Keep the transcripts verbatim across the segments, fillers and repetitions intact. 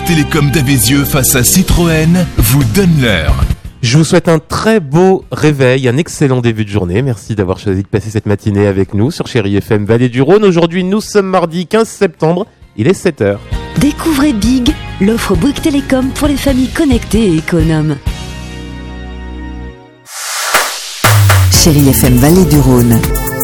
Bouygues Télécom d'Avézieux face à Citroën vous donne l'heure. Je vous souhaite un très beau réveil, un excellent début de journée. Merci d'avoir choisi de passer cette matinée avec nous sur Chérie F M Vallée du Rhône. Aujourd'hui, nous sommes mardi quinze septembre, il est sept heures. Découvrez Big, l'offre Bouygues Télécom pour les familles connectées et économes. Chérie F M Vallée du Rhône.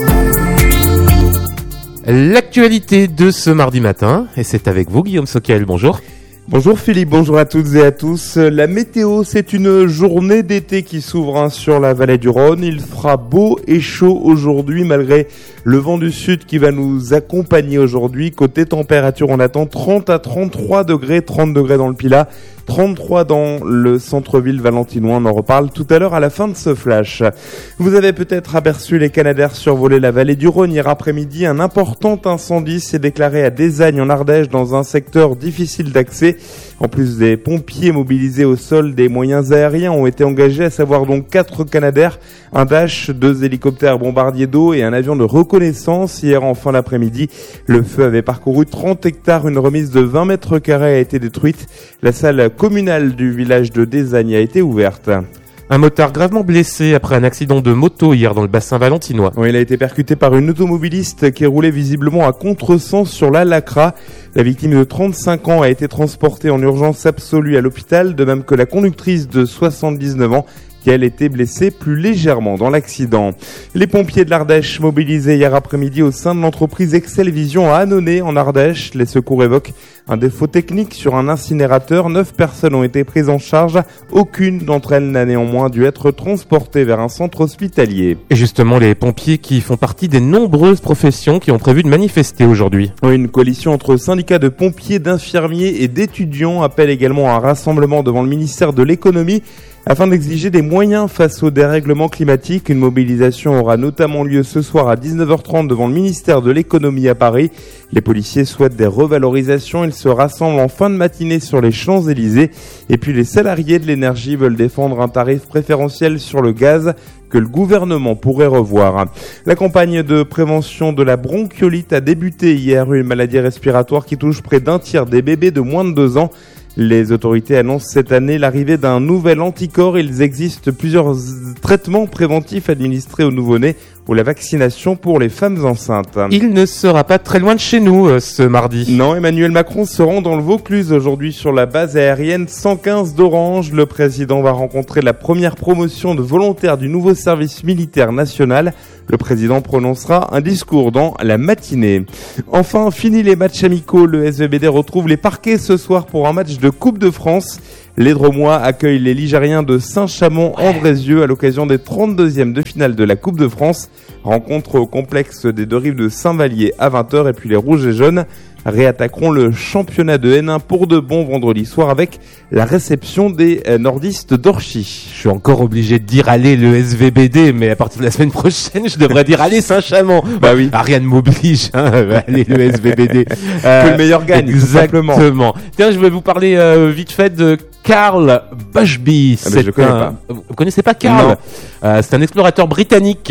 L'actualité de ce mardi matin, et c'est avec vous Guillaume Soquel, bonjour. Bonjour Philippe, bonjour à toutes et à tous. La météo, c'est une journée d'été qui s'ouvre hein, sur la vallée du Rhône. Il fera beau et chaud aujourd'hui malgré le vent du sud qui va nous accompagner aujourd'hui. Côté température, on attend trente à trente-trois degrés, trente degrés dans le Pilat, trente-trois dans le centre-ville valentinois. On en reparle tout à l'heure à la fin de ce flash. Vous avez peut-être aperçu les Canadair survoler la vallée du Rhône. Hier après-midi, un important incendie s'est déclaré à Désagne en Ardèche dans un secteur difficile d'accès. En plus des pompiers mobilisés au sol, des moyens aériens ont été engagés, à savoir donc quatre Canadair, un Dash, deux hélicoptères bombardiers d'eau et un avion de reconnaissance. Hier en fin d'après-midi, le feu avait parcouru trente hectares, une remise de vingt mètres carrés a été détruite. La salle communale du village de Désagne a été ouverte. Un motard gravement blessé après un accident de moto hier dans le bassin valentinois. Oui, il a été percuté par une automobiliste qui roulait visiblement à contresens sur la Lacra. La victime de trente-cinq ans a été transportée en urgence absolue à l'hôpital, de même que la conductrice de soixante-dix-neuf ans qui elle était blessée plus légèrement dans l'accident. Les pompiers de l'Ardèche mobilisés hier après-midi au sein de l'entreprise Excelvision à Annonay en Ardèche. Les secours évoquent un défaut technique sur un incinérateur. Neuf personnes ont été prises en charge. Aucune d'entre elles n'a néanmoins dû être transportée vers un centre hospitalier. Et justement, les pompiers qui font partie des nombreuses professions qui ont prévu de manifester aujourd'hui. Oui, une coalition entre syndicats de pompiers, d'infirmiers et d'étudiants appelle également à un rassemblement devant le ministère de l'économie afin d'exiger des moyens face au dérèglement climatique. Une mobilisation aura notamment lieu ce soir à dix-neuf heures trente devant le ministère de l'économie à Paris. Les policiers souhaitent des revalorisations. Ils se rassemblent en fin de matinée sur les Champs-Élysées. Et puis les salariés de l'énergie veulent défendre un tarif préférentiel sur le gaz que le gouvernement pourrait revoir. La campagne de prévention de la bronchiolite a débuté hier, une maladie respiratoire qui touche près d'un tiers des bébés de moins de deux ans. Les autorités annoncent cette année l'arrivée d'un nouvel anticorps. Il existe plusieurs traitements préventifs administrés aux nouveau-nés ou la vaccination pour les femmes enceintes. Il ne sera pas très loin de chez nous euh, ce mardi. Non, Emmanuel Macron se rend dans le Vaucluse aujourd'hui sur la base aérienne cent quinze d'Orange. Le président va rencontrer la première promotion de volontaires du nouveau service militaire national. Le président prononcera un discours dans la matinée. Enfin, fini les matchs amicaux. Le S V B D retrouve les parquets ce soir pour un match de Coupe de France. Les Dromois accueillent les Ligériens de Saint-Chamond-en-Brézieux à l'occasion des trente-deuxièmes de finale de la Coupe de France. Rencontre au complexe des deux rives de Saint-Vallier à vingt heures et puis les Rouges et Jaunes réattaqueront le championnat de N un pour de bon vendredi soir avec la réception des nordistes d'Orchy. Je suis encore obligé de dire allez le S V B D, mais à partir de la semaine prochaine, je devrais dire allez Saint-Chamond. Bah oui. Ah, rien ne m'oblige, hein, allez le S V B D. Euh, que le meilleur gagne. Exactement. Tiens, je vais vous parler euh, vite fait de Carl Bushby. Ah, mais je connais un... pas. Vous connaissez pas Carl? euh, C'est un explorateur britannique.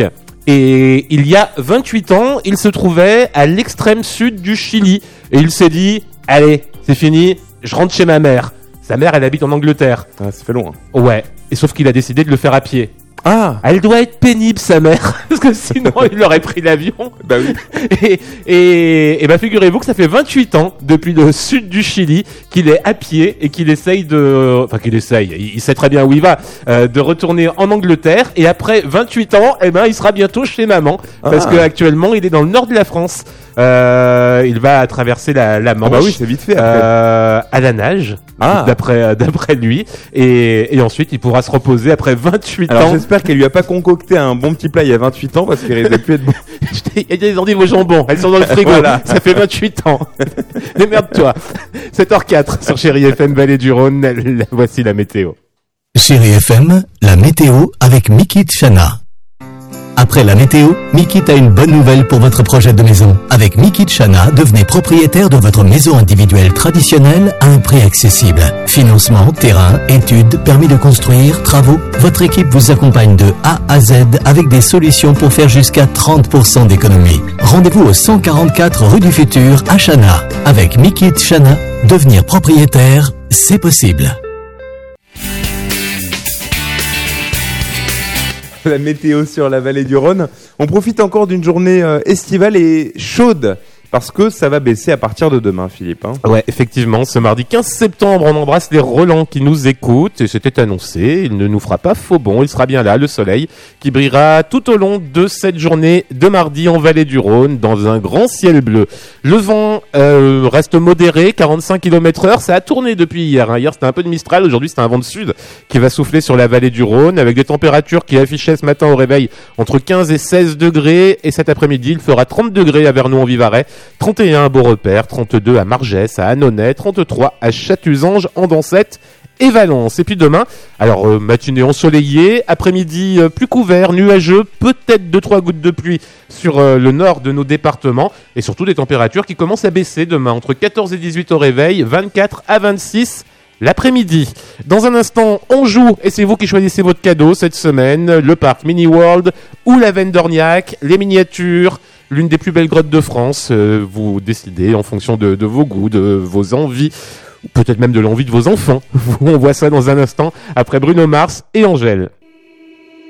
Et il y a vingt-huit ans, il se trouvait à l'extrême sud du Chili. Et il s'est dit, allez, c'est fini, je rentre chez ma mère. Sa mère, elle habite en Angleterre. Ah, ça fait loin. Ouais. Et sauf qu'il a décidé de le faire à pied. Ah, elle doit être pénible, sa mère, parce que sinon il aurait pris l'avion. Bah oui. Et, et, et bah figurez-vous que ça fait vingt-huit ans, depuis le sud du Chili, qu'il est à pied et qu'il essaye de, enfin qu'il essaye, il sait très bien où il va, euh, de retourner en Angleterre. Et après vingt-huit ans, eh ben il sera bientôt chez maman, ah. parce que actuellement il est dans le nord de la France. Euh, il va traverser la, la Manche. Ah bah oui, c'est vite fait. Euh, à la nage, ah. d'après d'après lui, et, et ensuite il pourra se reposer après vingt-huit Alors, ans. J'espère qu'elle lui a pas concocté un bon petit plat il y a vingt-huit ans parce qu'il risque de plus être bon. Il y a des endives au jambon, elles sont dans le frigo. Voilà. Ça fait vingt-huit ans. Démerde-toi. sept heures quatre sur Chérie F M Vallée du Rhône. Voici la météo. Chérie F M, la météo avec Mikit Chana. Après la météo, Mikit a une bonne nouvelle pour votre projet de maison. Avec Mikit Chana, devenez propriétaire de votre maison individuelle traditionnelle à un prix accessible. Financement, terrain, études, permis de construire, travaux. Votre équipe vous accompagne de A à Z avec des solutions pour faire jusqu'à trente pour cent d'économie. Rendez-vous au cent quarante-quatre rue du Futur à Chana. Avec Mikit Chana, devenir propriétaire c'est possible. La météo sur la vallée du Rhône. On profite encore d'une journée euh, estivale et chaude. Parce que ça va baisser à partir de demain, Philippe. Hein. Ouais, effectivement, ce mardi quinze septembre, on embrasse les Rolands qui nous écoutent. Et c'était annoncé, il ne nous fera pas faux bon, il sera bien là, le soleil, qui brillera tout au long de cette journée de mardi en vallée du Rhône, dans un grand ciel bleu. Le vent euh, reste modéré, quarante-cinq kilomètres heure, ça a tourné depuis hier. Hein. Hier, c'était un peu de Mistral, aujourd'hui, c'est un vent de sud qui va souffler sur la vallée du Rhône, avec des températures qui affichaient ce matin au réveil entre quinze et seize degrés. Et cet après-midi, il fera trente degrés à Vernou-en-Vivarais. trente et un à Beaurepaire, trente-deux à Margès, à Annonay, trente-trois à Chatuzange, en Dancette et Valence. Et puis demain, alors euh, matinée ensoleillée, après-midi euh, plus couvert, nuageux, peut-être deux trois gouttes de pluie sur euh, le nord de nos départements et surtout des températures qui commencent à baisser demain, entre quatorze et dix-huit au réveil, vingt-quatre à vingt-six l'après-midi. Dans un instant, on joue et c'est vous qui choisissez votre cadeau cette semaine, le parc Mini World ou la Veine d'Orniac, les miniatures, l'une des plus belles grottes de France. Euh, vous décidez en fonction de, de vos goûts, de vos envies, ou peut-être même de l'envie de vos enfants. On voit ça dans un instant après Bruno Mars et Angèle.